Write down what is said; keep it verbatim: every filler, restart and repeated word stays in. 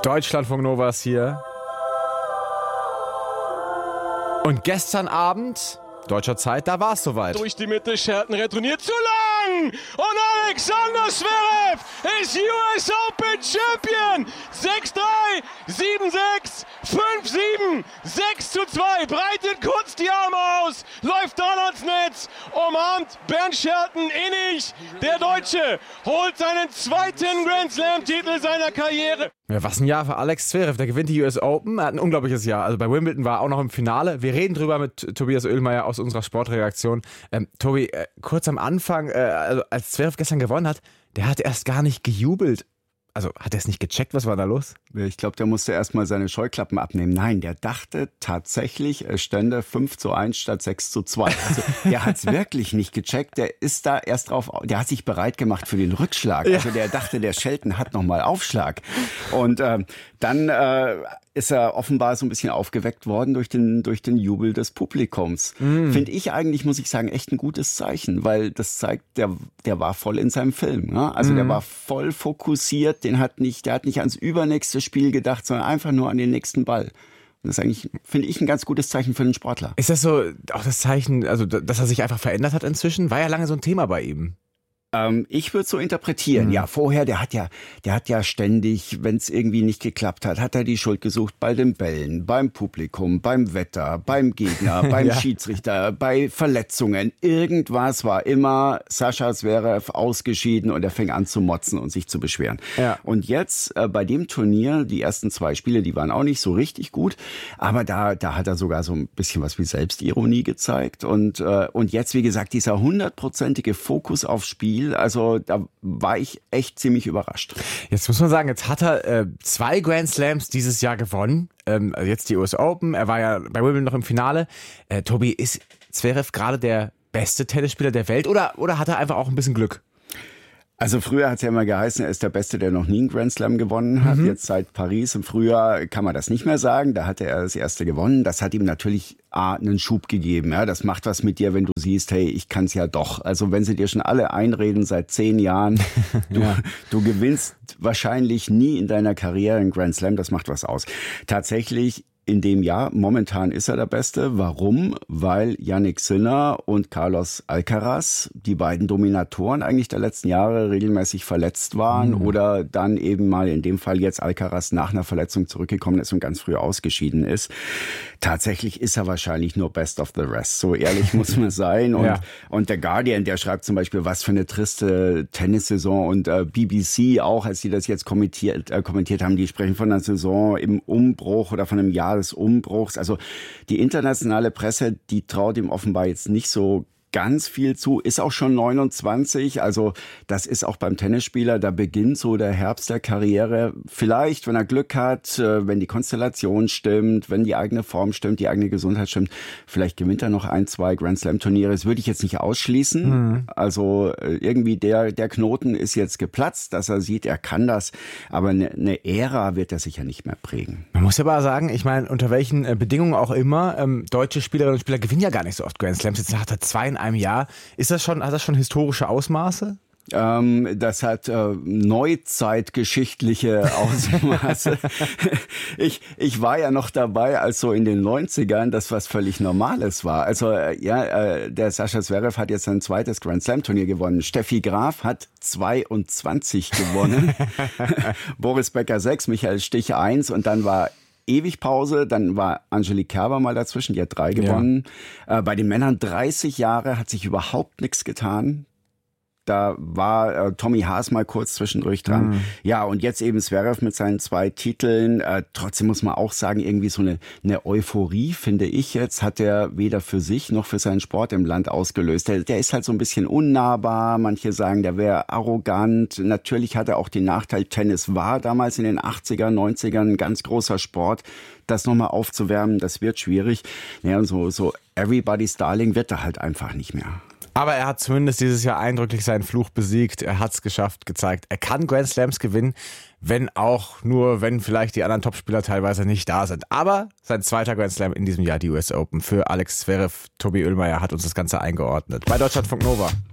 Deutschlandfunk Nova ist hier. Und gestern Abend, deutscher Zeit, da war es soweit. Durch die Mitte, Scherten retourniert zu lang. Und Alexander Zverev ist U S Open Champion. sechs drei, sieben sechs, fünf sieben, sechs zu zwei. Breitet kurz die Arme aus, läuft dann ans Netz, umarmt Bernd Scherten innig. Der Deutsche holt seinen zweiten Grand Slam-Titel seiner Karriere. Ja, was ein Jahr für Alex Zverev, der gewinnt die U S Open, er hat ein unglaubliches Jahr. Also bei Wimbledon war er auch noch im Finale. Wir reden drüber mit Tobias Oehlmeier aus unserer Sportredaktion. Ähm, Tobi, äh, kurz am Anfang, äh, also als Zverev gestern gewonnen hat, der hat erst gar nicht gejubelt. Also hat er es nicht gecheckt, was war da los? Ich glaube, der musste erst mal seine Scheuklappen abnehmen. Nein, der dachte tatsächlich, es stände fünf zu eins statt sechs zu zwei. Also der hat es wirklich nicht gecheckt. Der ist da erst drauf, der hat sich bereit gemacht für den Rückschlag. Also der dachte, der Shelton hat nochmal Aufschlag. Und ähm, dann äh, ist er offenbar so ein bisschen aufgeweckt worden durch den, durch den Jubel des Publikums. Mm. Finde ich eigentlich, muss ich sagen, echt ein gutes Zeichen, weil das zeigt, der, der war voll in seinem Film. Ne? Also mm. der war voll fokussiert, den hat nicht, der hat nicht ans übernächste Spiel gedacht, sondern einfach nur an den nächsten Ball. Das ist eigentlich, finde ich, ein ganz gutes Zeichen für den Sportler. Ist das so auch das Zeichen, also dass er sich einfach verändert hat inzwischen? War ja lange so ein Thema bei ihm. Ähm, ich würde es so interpretieren. Mhm. Ja, vorher, der hat ja, der hat ja ständig, wenn es irgendwie nicht geklappt hat, hat er die Schuld gesucht bei den Bällen, beim Publikum, beim Wetter, beim Gegner, beim ja. Schiedsrichter, bei Verletzungen. Irgendwas war immer Sascha Zverev ausgeschieden und er fing an zu motzen und sich zu beschweren. Ja. Und jetzt äh, bei dem Turnier, die ersten zwei Spiele, die waren auch nicht so richtig gut, aber da, da hat er sogar so ein bisschen was wie Selbstironie gezeigt. Und, äh, und jetzt, wie gesagt, dieser hundertprozentige Fokus aufs Spiel. Also da war ich echt ziemlich überrascht. Jetzt muss man sagen, jetzt hat er äh, zwei Grand Slams dieses Jahr gewonnen. Ähm, also jetzt die U S Open. Er war ja bei Wimbledon noch im Finale. Äh, Tobi, ist Zverev gerade der beste Tennisspieler der Welt oder, oder hat er einfach auch ein bisschen Glück? Also früher hat es ja immer geheißen, er ist der Beste, der noch nie einen Grand Slam gewonnen hat. Mhm. Jetzt seit Paris im Frühjahr kann man das nicht mehr sagen. Da hatte er das erste gewonnen. Das hat ihm natürlich A, einen Schub gegeben. Ja, das macht was mit dir, wenn du siehst, hey, ich kann es ja doch. Also wenn sie dir schon alle einreden seit zehn Jahren, du, ja. du gewinnst wahrscheinlich nie in deiner Karriere einen Grand Slam. Das macht was aus. Tatsächlich in dem Jahr, momentan ist er der Beste. Warum? Weil Jannik Sinner und Carlos Alcaraz, die beiden Dominatoren eigentlich der letzten Jahre, regelmäßig verletzt waren mhm. oder dann eben mal in dem Fall jetzt Alcaraz nach einer Verletzung zurückgekommen ist und ganz früh ausgeschieden ist. Tatsächlich ist er wahrscheinlich nur best of the rest. So ehrlich muss man sein. Und, ja. und der Guardian, der schreibt zum Beispiel, was für eine triste Tennissaison. Und äh, B B C auch, als sie das jetzt kommentiert, äh, kommentiert haben, die sprechen von einer Saison im Umbruch oder von einem Jahr des Umbruchs. Also die internationale Presse, die traut ihm offenbar jetzt nicht so ganz viel zu, ist auch schon neunundzwanzig, also das ist auch beim Tennisspieler, da beginnt so der Herbst der Karriere. Vielleicht, wenn er Glück hat, wenn die Konstellation stimmt, wenn die eigene Form stimmt, die eigene Gesundheit stimmt, vielleicht gewinnt er noch ein, zwei Grand Slam Turniere. Das würde ich jetzt nicht ausschließen. Mhm. Also irgendwie der, der Knoten ist jetzt geplatzt, dass er sieht, er kann das, aber eine, eine Ära wird er sicher nicht mehr prägen. Man muss ja aber sagen, ich meine, unter welchen Bedingungen auch immer, ähm, deutsche Spielerinnen und Spieler gewinnen ja gar nicht so oft Grand Slams. Jetzt hat er zwei in einem Jahr. Ist das schon, hat das schon historische Ausmaße? Ähm, das hat äh, neuzeitgeschichtliche Ausmaße. ich, ich war ja noch dabei, als so in den neunzigern das was völlig Normales war. Also äh, ja, äh, der Sascha Zverev hat jetzt sein zweites Grand Slam Turnier gewonnen. Steffi Graf hat zweiundzwanzig gewonnen. Boris Becker sechs, Michael Stich eins und dann war ewig Pause, dann war Angelique Kerber mal dazwischen, die hat drei gewonnen. Ja. Äh, bei den Männern dreißig Jahre hat sich überhaupt nichts getan. Da war äh, Tommy Haas mal kurz zwischendurch dran. Mhm. Ja, und jetzt eben Zverev mit seinen zwei Titeln. Äh, trotzdem muss man auch sagen, irgendwie so eine, eine Euphorie, finde ich jetzt, hat er weder für sich noch für seinen Sport im Land ausgelöst. Der, der ist halt so ein bisschen unnahbar. Manche sagen, der wäre arrogant. Natürlich hat er auch den Nachteil, Tennis war damals in den achtzigern, neunzigern ein ganz großer Sport. Das nochmal aufzuwärmen, das wird schwierig. Ja, und so, so Everybody's Darling wird er halt einfach nicht mehr. Aber er hat zumindest dieses Jahr eindrücklich seinen Fluch besiegt. Er hat es geschafft, gezeigt. Er kann Grand Slams gewinnen, wenn auch nur, wenn vielleicht die anderen Topspieler teilweise nicht da sind. Aber sein zweiter Grand Slam in diesem Jahr, die U S Open für Alex Zverev. Tobi Oehlmeier hat uns das Ganze eingeordnet. Bei Deutschlandfunk Nova.